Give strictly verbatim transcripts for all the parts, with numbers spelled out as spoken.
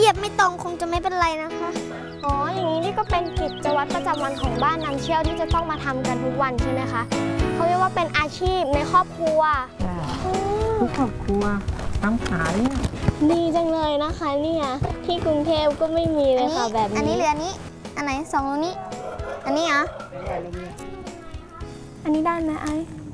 ย็บไม่ตรงคงจะไม่เป็นไรนะคะอ๋ออย่างนี้นี่ก็เป็นกิจวัตรประจำวันของบ้านนำเชี่ยวที่จะต้องมาทำกันทุกวันใช่ไหมคะเขาเรียกว่าเป็นอาชีพในครอบครัวทุกครอบครัวทำขายเนี่ยดีจังเลยนะคะเนี่ยที่กรุงเทพก็ไม่มีเลยค่ะแบบนี้อันนี้เหลืออันนี้อันไหนสองตรงนี้อันนี้เหรออันนี้ได้ไหมไอ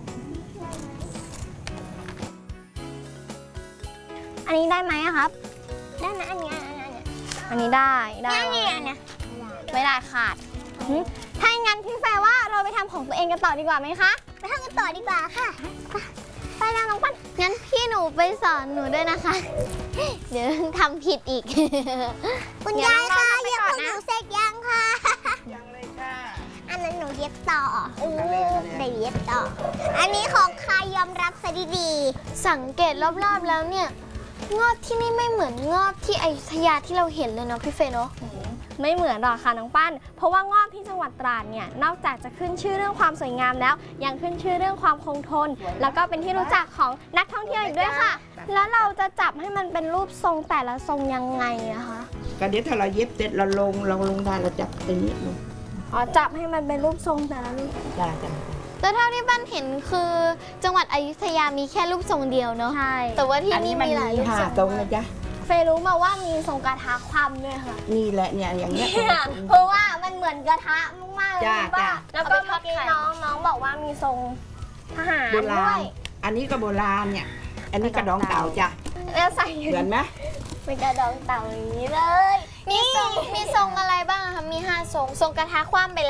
อันนี้ได้ไหมครับได้นะอันนี้อันนี้อันนี้ได้ได้อันนี้อันนี้ไม่ได้ขาดถ้าอย่างนั้นพี่แฟร์ว่าเราไปทำของตัวเองกันต่อดีกว่าไหมคะไปทำกันต่อดีกว่าค่ะไปแล้วน้องปั้นงั้นพี่หนูไปสอนหนูด้วยนะคะ เดี๋ยวทำผิดอีกคุณยายค่ะเย็บของหนูเสร็จยังค่ะยังเลยค่ะอันนั้นหนูเย็บต่อโอ้ได้เย็บต่ออันนี้ของใครยอมรับซะดีๆสังเกตรอบๆแล้วเนี่ยงอบที่นี่ไม่เหมือนงอบที่อยุธยาที่เราเห็นเลยเนาะพี่เฟย์เนาะไม่เหมือนหรอกค่ะน้องปั้นเพราะว่างอบที่จังหวัดตราดเนี่ยนอกจากจะขึ้นชื่อเรื่องความสวยงามแล้วยังขึ้นชื่อเรื่องความคงทนแล้วก็เป็นที่รู้จักของนักท่องเที่ยวอีกด้วยค่ะแล้วเราจะจับให้มันเป็นรูปทรงแต่ละทรงยังไงอะคะก็เดี๋ยวถ้าเราเย็บเสร็จเราลงเราลงได้เราจับตรงนี้ลงอ๋อจับให้มันเป็นรูปทรงแต่ละรูปได้จ้ะแต่เท่าที่บ้านเห็นคือจังหวัดอยุธยามีแค่รูปทรงเดียวเนาะใช่แต่ว่าที่นี่นี่มีหลายรูปทรงตรงนะจ๊ะเฟย์รู้มาว่ามีทรงกระทะคว่ำด้วยค่ะนี่แหละเนี่ยอย่างเงี้ยเพราะว่ามันเหมือนกระทะมากๆเลยจ้าป่ะจ้าแล้วก็เมื่อกี้น้องน้องบอกว่ามีทรงทหารโบด้ราวยณอันนี้ก็โบราณเนี่ยอันนี้กระดองเต่าจ้ะแล้วใส่เหมือนไหมเป็นกระดองเต่าอย่างนี้เลยมีทรงมีทรงอะไรบ้างคะมีห้าทรงทรงกระทะคว่ำไป